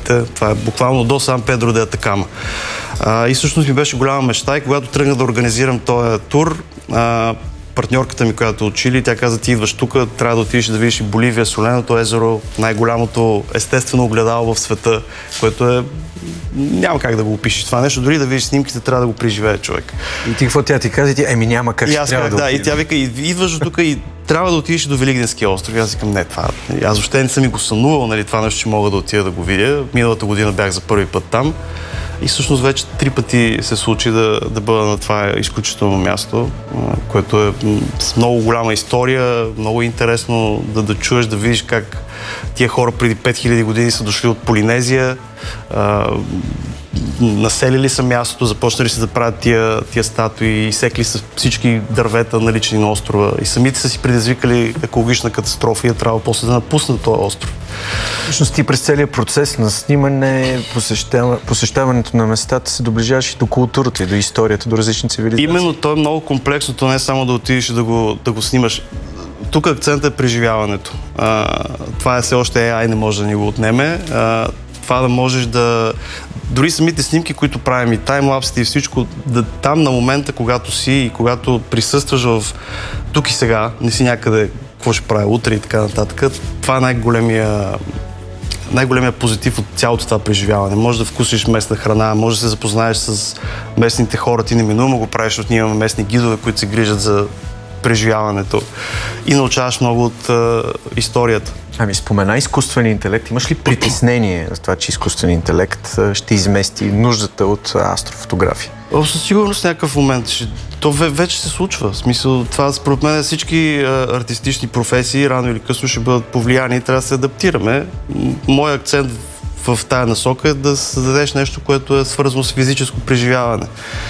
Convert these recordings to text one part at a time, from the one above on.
Алпите. Това е буквално до Сан Педро де Атакама. И всъщност ми беше голяма мечта и когато тръгна да организирам този тур, партньорката ми, която е от Чили, тя каза: ти идваш тук, трябва да отидеш да видиш и Боливия, Соленото езеро, най-голямото естествено огледало в света, което е... Няма как да го опишеш това нещо, дори да видиш снимките, трябва да го преживее човек. И ти какво тя ти каза? Няма как ще трябва да и тя вика: идваш до тук и трябва да отидеш до Великденския остров. И аз викам: не, това... Аз въобще не съм и го сънувал, нали, това нещо, че мога да отида да го видя. Миналата година бях за първи път там. И всъщност вече 3 пъти се случи да бъда на това изключително място, което е с много голяма история, много интересно да чуеш, да видиш как тия хора преди 5000 години са дошли от Полинезия, населили са мястото, започнали са да правят тия статуи, изсекли са всички дървета, налични на острова и самите са си предизвикали екологична катастрофа и е трябва после да напуснат този остров. Всъщност ти през целият процес на снимане, посещаването на местата се доближаваш и до културата, и до историята, до различни цивилизации. Именно, то е много комплексно, то не е само да отидеш и да го снимаш. Тук акцентът е преживяването. Това е все още AI, не може да ни го отнеме. Това да можеш да... Дори самите снимки, които правим, и таймлапсите и всичко, там на момента, когато си и когато присъстваш в тук и сега, не си някъде какво ще правя утре и така нататък, това е най-големия позитив от цялото това преживяване. Може да вкусиш местна храна, може да се запознаеш с местните хора, ти неминуемо го правиш, защото ние имаме местни гидове, които се грижат за преживяването и научаваш много от историята. Спомена изкуствения интелект. Имаш ли притеснение за това, че изкуственият интелект ще измести нуждата от астрофотография? Със сигурност някакъв момент. То вече се случва. В смисъл, това според мен всички артистични професии рано или късно ще бъдат повлияни и трябва да се адаптираме. Моят акцент в тая насока е да създадеш нещо, което е свързано с физическо преживяване.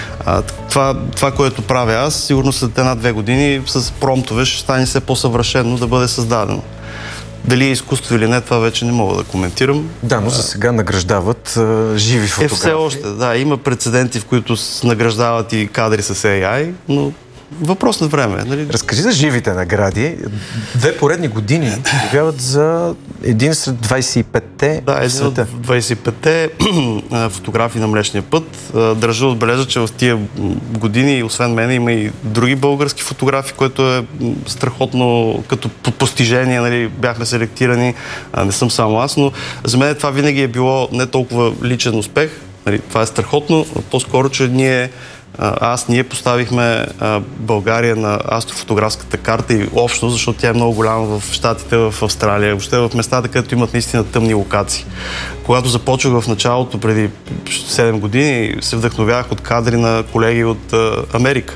Това, което правя аз, сигурно след 1-2 години с промптове ще стане все по-съвършено да бъде създадено. Дали е изкуство или не, това вече не мога да коментирам. Да, но за сега награждават живи фотографии. Все още, да. Има прецеденти, в които награждават и кадри с AI, но въпрос на време. Нали? Разкажи за живите награди. 2 поредни години обявяват за един сред 25-те в света. Да, един от 25-те фотографии на Млечния път. Държа да отбележа, че в тия години, освен мен, има и други български фотографии, което е страхотно като постижение. Нали? Бяхме селектирани, не съм само аз, но за мен това винаги е било не толкова личен успех. Нали? Това е страхотно, по-скоро, че ние поставихме България на астрофотографската карта и общност, защото тя е много голяма в Щатите, в Австралия, въобще в местата, където имат наистина тъмни локации. Когато започвах в началото, преди 7 години, се вдъхновявах от кадри на колеги от Америка.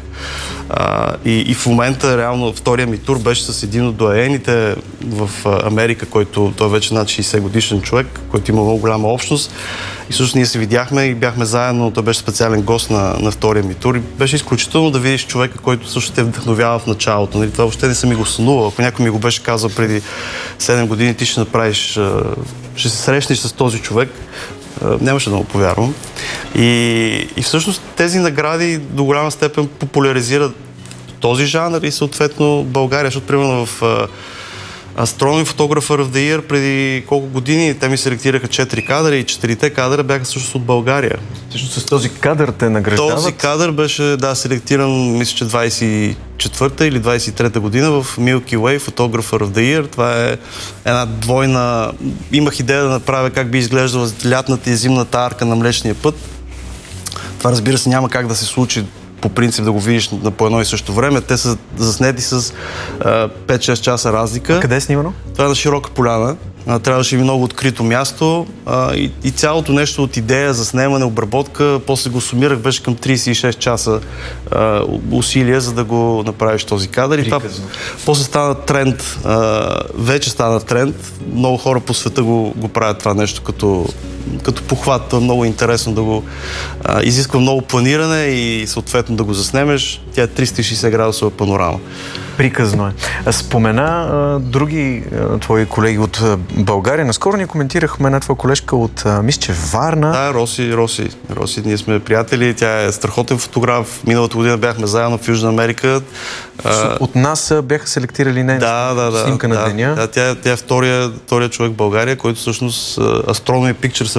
И в момента, реално, втория ми тур беше с един от доайените в Америка, който той вече над 60 годишен човек, който има много голяма общност. И всъщност ние се видяхме и бяхме заедно, той беше специален гост на втория ми тур. И беше изключително да видиш човека, който също те вдъхновява в началото. Нали? Това въобще не съм и го сънувал. Ако някой ми го беше казал преди 7 години, ти ще направиш, ще се срещнеш с този човек, нямаше да му повярвам. И всъщност тези награди до голяма степен популяризират този жанр и съответно България, защото примерно в Astronomy Photographer of the Year преди колко години те ми селектираха 4 кадра и 4-те кадра бяха също от България. Всъщност с този кадър те награждават? Този кадър беше, селектиран, мисля, че 24-та или 23-та година в Milky Way Photographer of the Year. Това е една двойна... Имах идея да направя как би изглеждала лятната и зимната арка на Млечния път. Това, разбира се, няма как да се случи по принцип да го видиш по едно и също време. Те са заснети с 5-6 часа разлика. Къде е снимано? Това е на Широка поляна. Трябваше ви много открито място и цялото нещо от идея за снимане, обработка, после го сумирах, беше към 36 часа усилия, за да го направиш този кадър. И това после стана тренд, вече стана тренд. Много хора по света го правят това нещо като похват. Много интересно да го изисква много планиране и съответно да го заснемеш. Тя е 360 градусова панорама. Приказно е. Спомена други твои колеги от България. Наскоро ние коментирахме една твоя колежка от Варна. Да, Роси. Ние сме приятели. Тя е страхотен фотограф. Миналата година бяхме заедно в Южна Америка. От нас бяха селектирали снимка на деня. Да, тя е втория човек в България, който всъщност Astronomy Pictures